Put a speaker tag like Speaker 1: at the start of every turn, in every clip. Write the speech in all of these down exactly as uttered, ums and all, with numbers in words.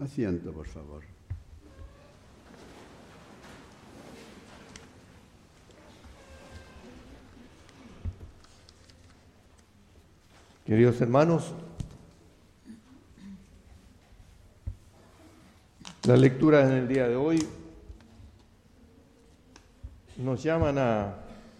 Speaker 1: Asiento, por favor.
Speaker 2: Queridos hermanos, las lecturas en el día de hoy nos llaman a,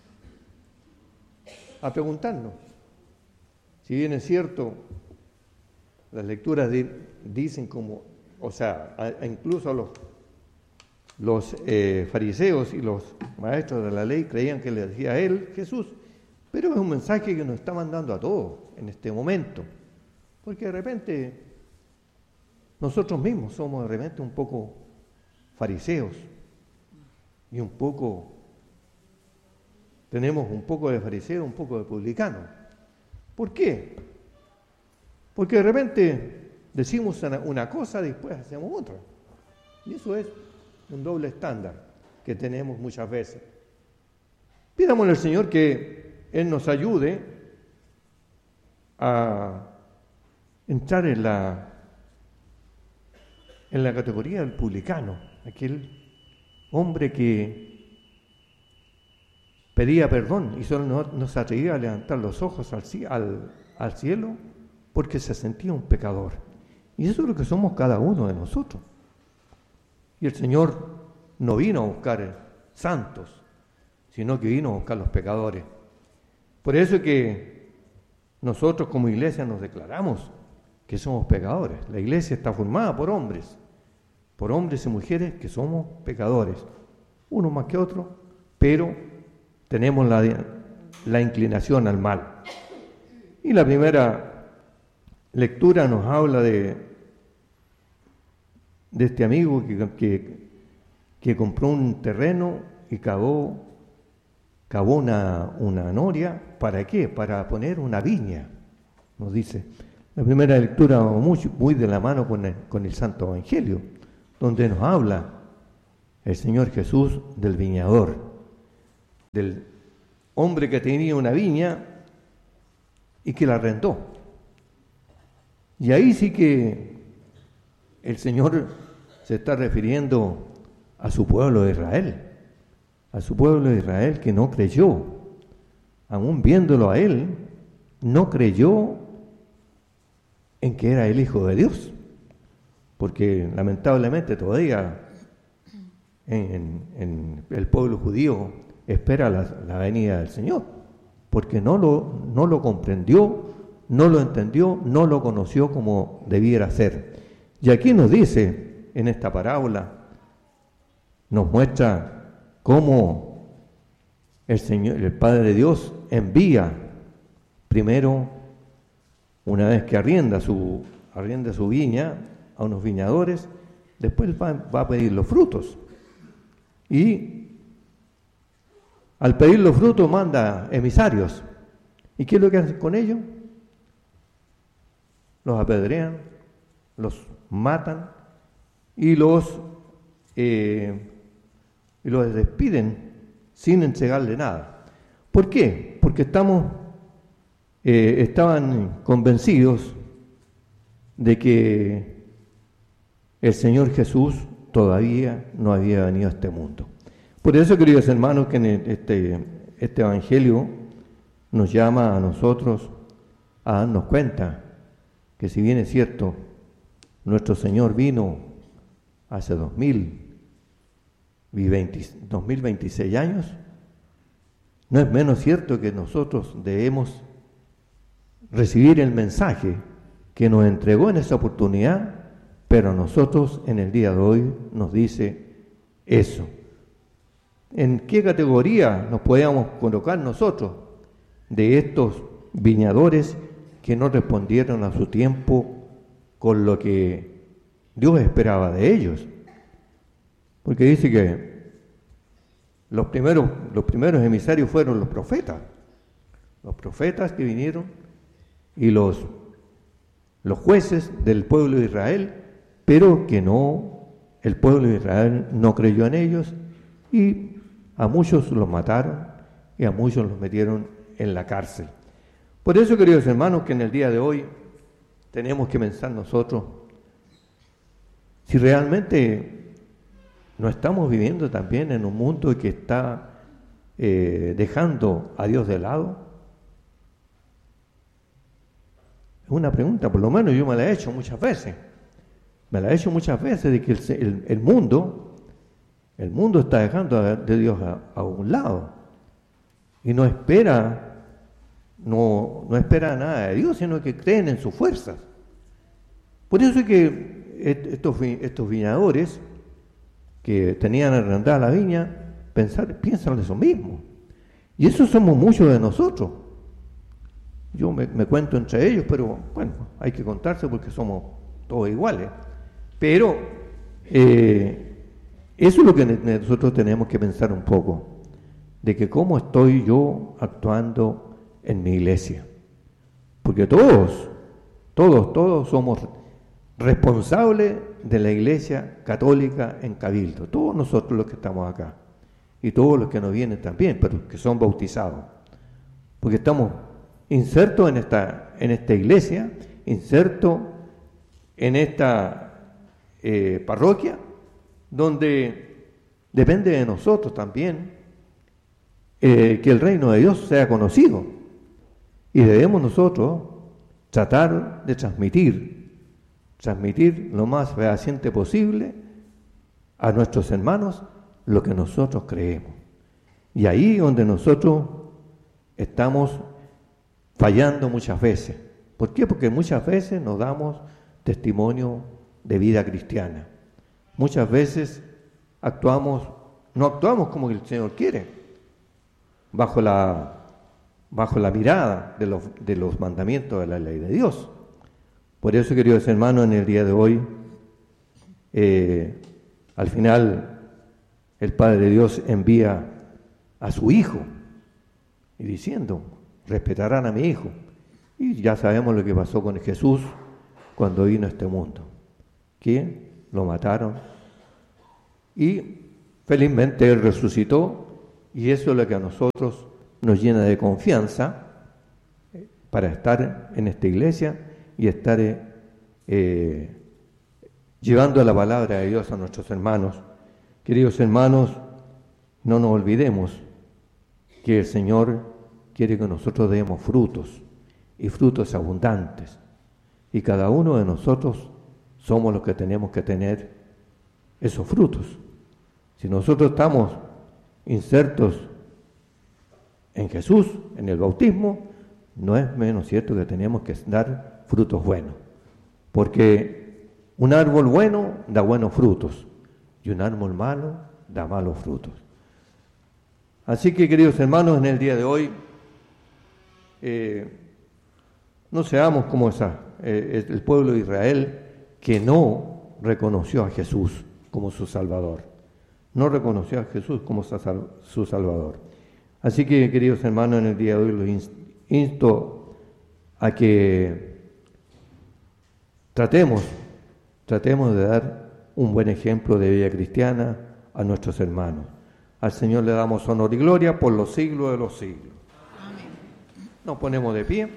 Speaker 2: a preguntarnos. Si bien es cierto, las lecturas di, dicen como, o sea, a, a incluso los, los eh, fariseos y los maestros de la ley creían que le decía a él, Jesús, pero es un mensaje que nos está mandando a todos en este momento, porque de repente nosotros mismos somos de repente un poco fariseos y un poco, tenemos un poco de fariseo, un poco de publicano. ¿Por qué? Porque de repente decimos una cosa y después hacemos otra. Y eso es un doble estándar que tenemos muchas veces. Pidámosle al Señor que Él nos ayude a entrar en la, en la categoría del publicano, aquel hombre que pedía perdón y solo no, no se atrevía a levantar los ojos al, al, al cielo porque se sentía un pecador. Y eso es lo que somos cada uno de nosotros. Y el Señor no vino a buscar santos, sino que vino a buscar los pecadores. Por eso es que nosotros como iglesia nos declaramos que somos pecadores. La iglesia está formada por hombres, por hombres y mujeres que somos pecadores, uno más que otro, pero tenemos la, la inclinación al mal. Y la primera lectura nos habla de, de este amigo que, que, que compró un terreno y cavó, cavó una, una noria. ¿Para qué? Para poner una viña, nos dice. La primera lectura muy, muy de la mano con el, con el Santo Evangelio, donde nos habla el Señor Jesús del viñador, del hombre que tenía una viña y que la arrendó. Y ahí sí que el Señor se está refiriendo a su pueblo de Israel, a su pueblo de Israel que no creyó, aún viéndolo a él, no creyó en que era el Hijo de Dios, porque lamentablemente todavía en, en, en el pueblo judío espera la, la venida del Señor, porque no lo, no lo comprendió, no lo entendió, no lo conoció como debiera ser. Y aquí nos dice, en esta parábola, nos muestra cómo el Señor, el Padre de Dios, envía primero, una vez que arrienda su, arrienda su viña a unos viñadores, después va, va a pedir los frutos. Y al pedir los frutos manda emisarios. ¿Y qué es lo que hacen con ellos? Los apedrean, los matan y los, eh, y los despiden sin entregarle nada. ¿Por qué? Porque estamos, eh, estaban convencidos de que el Señor Jesús todavía no había venido a este mundo. Por eso, queridos hermanos, que en este, este Evangelio nos llama a nosotros a darnos cuenta que si bien es cierto, nuestro Señor vino hace dos mil veintiséis años, no es menos cierto que nosotros debemos recibir el mensaje que nos entregó en esa oportunidad, pero a nosotros en el día de hoy nos dice eso. ¿En qué categoría nos podíamos colocar nosotros de estos viñadores que no respondieron a su tiempo con lo que Dios esperaba de ellos? Porque dice que los primeros, los primeros emisarios fueron los profetas, los profetas que vinieron y los, los jueces del pueblo de Israel, pero que no, el pueblo de Israel no creyó en ellos y a muchos los mataron y a muchos los metieron en la cárcel. Por eso, queridos hermanos, que en el día de hoy tenemos que pensar nosotros si realmente no estamos viviendo también en un mundo que está eh, dejando a Dios de lado. Es una pregunta, por lo menos yo me la he hecho muchas veces. Me la he hecho muchas veces de que el, el, el mundo, el mundo está dejando a, de Dios a, a un lado y no espera, no, no espera nada de Dios, sino que creen en sus fuerzas. Por eso es que estos, estos viñadores que tenían arrendada la viña, pensar, piensan eso mismo. Y eso somos muchos de nosotros. Yo me, me cuento entre ellos, pero bueno, hay que contarse porque somos todos iguales. Pero eh, eso es lo que nosotros tenemos que pensar un poco, de que cómo estoy yo actuando en mi iglesia. Porque todos, todos, todos somos responsables de la Iglesia Católica en Cabildo, todos nosotros los que estamos acá, y todos los que nos vienen también, pero que son bautizados, porque estamos insertos en esta, en esta iglesia, insertos en esta eh, parroquia, donde depende de nosotros también eh, que el reino de Dios sea conocido, y debemos nosotros tratar de transmitir transmitir lo más fehaciente posible a nuestros hermanos lo que nosotros creemos. Y ahí donde nosotros estamos fallando muchas veces. ¿Por qué? Porque muchas veces nos damos testimonio de vida cristiana. Muchas veces actuamos, no actuamos como el Señor quiere, bajo la, bajo la mirada de los, de los mandamientos de la ley de Dios. Por eso, queridos hermanos, en el día de hoy, eh, al final, el Padre Dios envía a su Hijo, y diciendo, respetarán a mi Hijo. Y ya sabemos lo que pasó con Jesús cuando vino a este mundo, que lo mataron, y felizmente Él resucitó, y eso es lo que a nosotros nos llena de confianza para estar en esta iglesia, y estar eh, llevando la palabra de Dios a nuestros hermanos. Queridos hermanos, no nos olvidemos que el Señor quiere que nosotros demos frutos, y frutos abundantes, y cada uno de nosotros somos los que tenemos que tener esos frutos. Si nosotros estamos insertos en Jesús, en el bautismo, no es menos cierto que tenemos que dar frutos buenos, porque un árbol bueno da buenos frutos y un árbol malo da malos frutos. Así que, queridos hermanos, en el día de hoy eh, no seamos como esa, eh, el pueblo de Israel que no reconoció a Jesús como su Salvador, no reconoció a Jesús como su Salvador. Así que, queridos hermanos, en el día de hoy los insto a que Tratemos, tratemos de dar un buen ejemplo de vida cristiana a nuestros hermanos. Al Señor le damos honor y gloria por los siglos de los siglos. Amén. Nos ponemos de pie.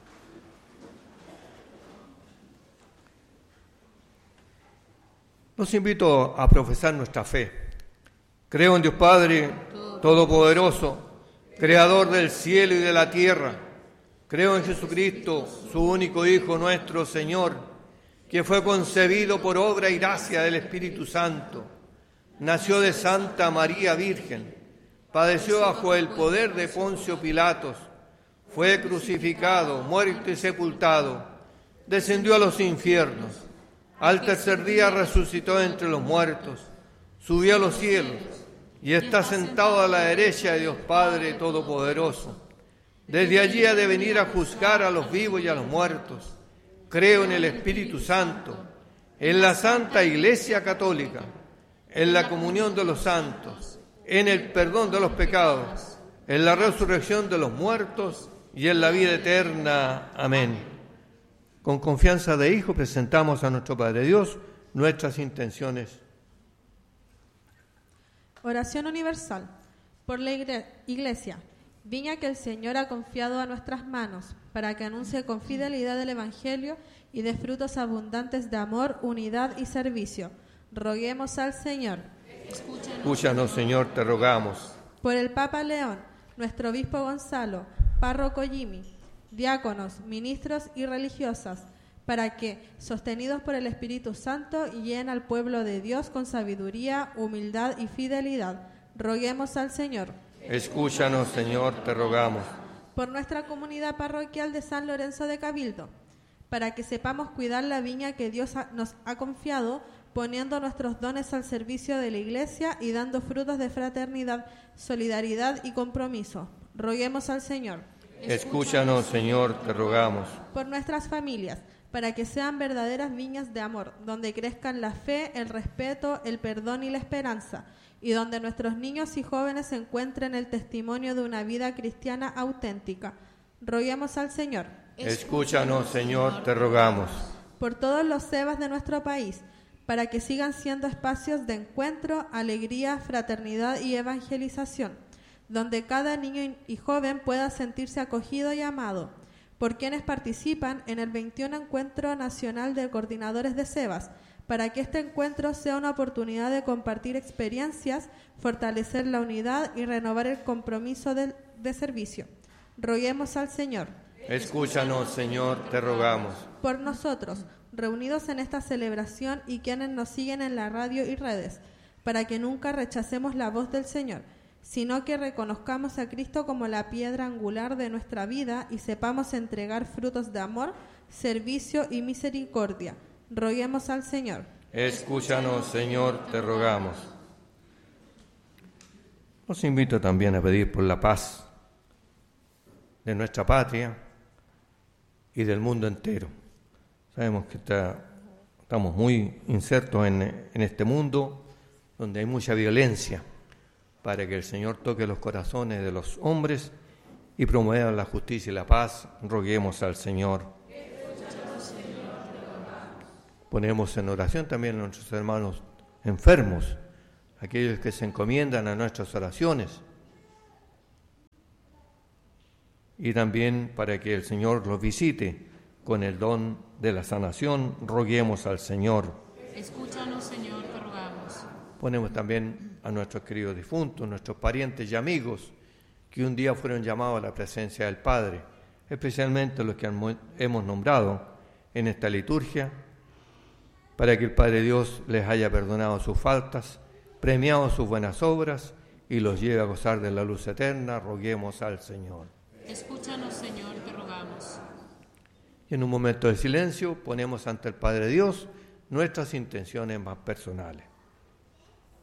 Speaker 2: Los invito a profesar nuestra fe. Creo en Dios Padre Todopoderoso, Creador del cielo y de la tierra. Creo en Jesucristo, su único Hijo, nuestro Señor, que fue concebido por obra y gracia del Espíritu Santo, nació de Santa María Virgen, padeció bajo el poder de Poncio Pilatos, fue crucificado, muerto y sepultado, descendió a los infiernos, al tercer día resucitó entre los muertos, subió a los cielos y está sentado a la derecha de Dios Padre Todopoderoso. Desde allí ha de venir a juzgar a los vivos y a los muertos. Creo en el Espíritu Santo, en la Santa Iglesia Católica, en la comunión de los santos, en el perdón de los pecados, en la resurrección de los muertos y en la vida eterna. Amén. Con confianza de hijo presentamos a nuestro Padre Dios nuestras intenciones.
Speaker 1: Oración universal por la Iglesia viña que el Señor ha confiado a nuestras manos, para que anuncie con fidelidad el Evangelio y dé frutos abundantes de amor, unidad y servicio. Roguemos al Señor.
Speaker 2: Escúchanos, Señor, te rogamos.
Speaker 1: Por el Papa León, nuestro obispo Gonzalo, párroco Jimmy, diáconos, ministros y religiosas, para que, sostenidos por el Espíritu Santo, guíen al pueblo de Dios con sabiduría, humildad y fidelidad. Roguemos al Señor.
Speaker 2: Escúchanos, Señor, te rogamos.
Speaker 1: Por nuestra comunidad parroquial de San Lorenzo de Cabildo, para que sepamos cuidar la viña que Dios ha, nos ha confiado, poniendo nuestros dones al servicio de la Iglesia y dando frutos de fraternidad, solidaridad y compromiso. Roguemos al Señor.
Speaker 2: Escúchanos, Señor, te rogamos.
Speaker 1: Por nuestras familias, para que sean verdaderas viñas de amor, donde crezcan la fe, el respeto, el perdón y la esperanza, y donde nuestros niños y jóvenes encuentren el testimonio de una vida cristiana auténtica. Roguemos al Señor.
Speaker 2: Escúchanos, Señor, te rogamos.
Speaker 1: Por todos los sebas de nuestro país, para que sigan siendo espacios de encuentro, alegría, fraternidad y evangelización, donde cada niño y joven pueda sentirse acogido y amado. Por quienes participan en el veintiuno Encuentro Nacional de Coordinadores de Sebas, para que este encuentro sea una oportunidad de compartir experiencias, fortalecer la unidad y renovar el compromiso de, de servicio. Roguemos al Señor.
Speaker 2: Escúchanos, Señor, te rogamos.
Speaker 1: Por nosotros, reunidos en esta celebración y quienes nos siguen en la radio y redes, para que nunca rechacemos la voz del Señor, sino que reconozcamos a Cristo como la piedra angular de nuestra vida y sepamos entregar frutos de amor, servicio y misericordia. Roguemos al Señor.
Speaker 2: Escúchanos, Señor, te rogamos. Os invito también a pedir por la paz de nuestra patria y del mundo entero. Sabemos que está, estamos muy insertos en, en este mundo donde hay mucha violencia, para que el Señor toque los corazones de los hombres y promueva la justicia y la paz. Roguemos al Señor. Ponemos en oración también a nuestros hermanos enfermos, aquellos que se encomiendan a nuestras oraciones, y también para que el Señor los visite con el don de la sanación. Roguemos al Señor.
Speaker 3: Escúchanos, Señor, te rogamos.
Speaker 2: Ponemos también a nuestros queridos difuntos, nuestros parientes y amigos que un día fueron llamados a la presencia del Padre, especialmente los que hemos nombrado en esta liturgia, para que el Padre Dios les haya perdonado sus faltas, premiado sus buenas obras y los lleve a gozar de la luz eterna. Roguemos al Señor.
Speaker 3: Escúchanos, Señor, te rogamos.
Speaker 2: Y en un momento de silencio ponemos ante el Padre Dios nuestras intenciones más personales.